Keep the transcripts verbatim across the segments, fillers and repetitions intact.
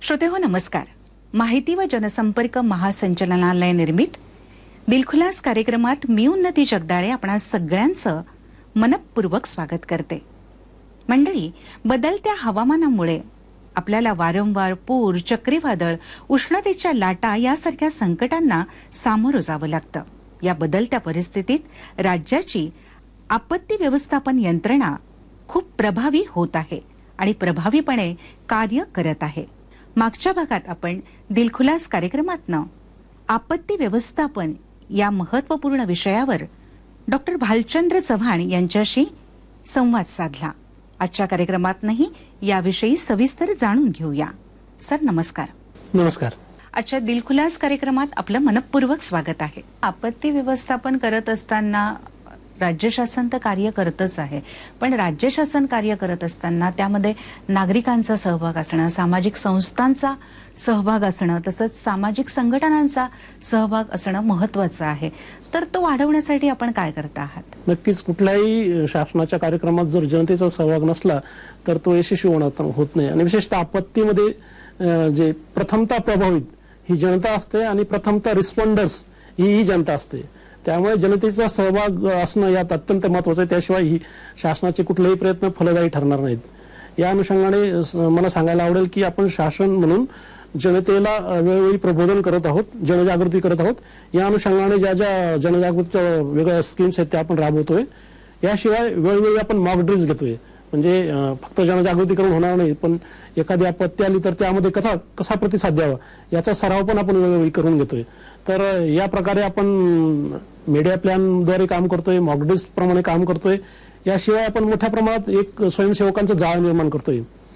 श्रोतेहो नमस्कार. माहिती व जनसंपर्क महासंचालनालय निर्मित दिलखुलास कार्यक्रमात मी उन्नती जगदाळे आपणा सगळ्यांचं मनपूर्वक स्वागत करते. मंडळी, बदलत्या हवामानामुळे आपल्याला वारंवार पूर, चक्रीवादळ, उष्णतेच्या लाटा यासारख्या संकटांना सामोरं जावं लागतं. या बदलत्या परिस्थितीत राज्याची आपत्ती व्यवस्थापन यंत्रणा खूप प्रभावी होत आहे आणि प्रभावीपणे कार्य करत आहे. मागच्या भागात आपण दिलखुलास कार्यक्रमातनं आपत्ती व्यवस्थापन या महत्त्वपूर्ण विषयावर डॉक्टर भालचंद्र चव्हाण यांच्याशी संवाद साधला. आजच्या कार्यक्रमातनंही याविषयी सविस्तर जाणून घेऊया. सर नमस्कार. नमस्कार. आजच्या दिलखुलास कार्यक्रमात आपलं मनपूर्वक स्वागत आहे. आपत्ती व्यवस्थापन करत असताना राज्य शासन तर कार्य करतच आहे, पण राज्य शासन कार्य करत असताना त्यामध्ये नागरिकांचा सहभाग असणं, सामाजिक संस्थांचा सहभाग असणं, तसंच सामाजिक संघटनांचा सहभाग असणं महत्त्वाचं आहे. तर तो वाढवण्यासाठी आपण काय करता आहात? नक्कीच कुठल्याही शासनाच्या कार्यक्रमात जर जनतेचा सहभाग नसला तर तो यशस्वी होत नाही. आणि विशेषतः आपत्तीमध्ये जे प्रथमतः प्रभावित ही जनता असते आणि प्रथमतः रिस्पॉन्डर्स ही ही जनता असते. त्यामुळे जनतेचा सहभाग असणं यात अत्यंत महत्त्वाचं आहे. त्याशिवाय ही शासनाचे कुठलेही प्रयत्न फलदायी ठरणार नाहीत. या अनुषंगाने मला सांगायला आवडेल की आपण शासन म्हणून जनतेला वेळोवेळी प्रबोधन करत आहोत, जनजागृती करत आहोत. या अनुषंगाने ज्या ज्या जनजागृतीच्या वेगळ्या स्कीम्स आहेत त्या आपण राबवतोय. याशिवाय वेळोवेळी आपण मॉक ड्रिल्स घेतोय. म्हणजे फक्त जनजागृती करून होणार नाही, पण एखादी आपत्ती आली तर त्यामध्ये कसा कसा प्रतिसाद द्यावा याचा सराव पण आपण वेळोवेळी करून घेतोय. तर या प्रकारे आपण मीडिया प्लॅनद्वारे काम करतोय, मॉक ड्रिल्स प्रमाणे काम करतोय. याशिवाय आपण मोठ्या प्रमाणात एक स्वयंसेवकांचं जाळ निर्माण करतोय.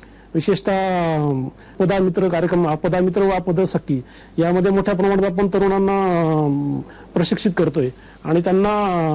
विशेषतः आपदा मित्र कार्यक्रम, आपदा मित्र व आपदा सखी यामध्ये मोठ्या प्रमाणात आपण तरुणांना प्रशिक्षित करतोय आणि त्यांना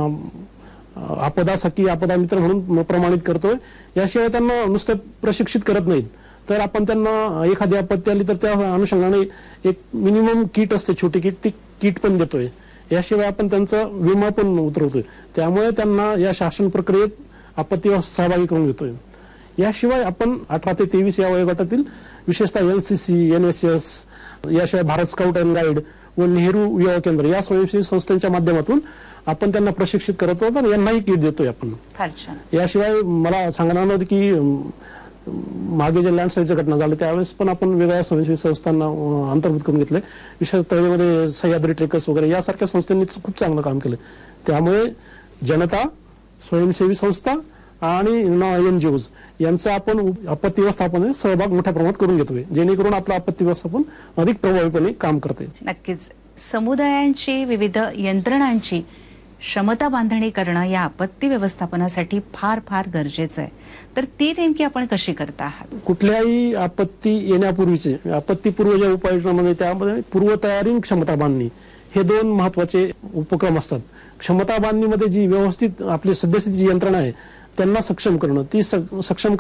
आपदा सखी, आपदा मित्र म्हणून प्रमाणित करतोय. याशिवाय त्यांना नुसतं प्रशिक्षित करत नाहीत, तर आपण त्यांना एखादी आपत्ती आली तर त्या अनुषंगाने एक मिनिमम किट असते, छोटी किट, ती किट पण देतोय. याशिवाय आपण त्यांचा विमा पण उतरवतोय. त्यामुळे त्यांना या शासन प्रक्रियेत आपत्तीवर सहभागी करून घेतोय. याशिवाय आपण अठरा ते तेवीस या वयोगटातील विशेषतः N C C, N S S, याशिवाय भारत स्काउट अँड गाईड व नेहरू युवा केंद्र या स्वयंसेवी संस्थांच्या माध्यमातून आपण त्यांना प्रशिक्षित करत आहोत आणि यांनाही किट देतोय आपण. याशिवाय मला सांगणार नव्हतं की मागे जे लँडस्लाईडच्या घटना झाल्या त्यावेळेस पण आपण वेगळ्या स्वयंसेवी संस्थांना अंतर्भूत करून घेतले. विशेष तळेमध्ये सह्याद्री ट्रेकर्स वगैरे यासारख्या संस्थांनी खूप चांगलं काम केलं. त्यामुळे जनता, स्वयंसेवी संस्था आणि एनजीओज यांचा आपण आपत्ती व्यवस्थापन सहभाग मोठ्या प्रमाणात करून घेतोय, जेणेकरून आपलं आपत्ती व्यवस्थापन अधिक प्रभावीपणे काम करते. नक्कीच समुदायांची, विविध यंत्रणांची क्षमता बांधणी करणं या आपत्ती व्यवस्थापनासाठी फार फार गरजेचं आहे. तर ती नेमकी आपण कशी करता आहात? कुठल्याही आपत्ती येण्यापूर्वीचे आपत्तीपूर्व ज्या उपाययोजनांमध्ये त्यामध्ये पूर्वतयारी, क्षमता बांधणी हे दोन महत्वाचे उपक्रम असतात. क्षमता बांधणीमध्ये जी व्यवस्थित आपली सद्यस्थितीची यंत्रणा आहे त्यांना सक्षम करणं, ती सक्षम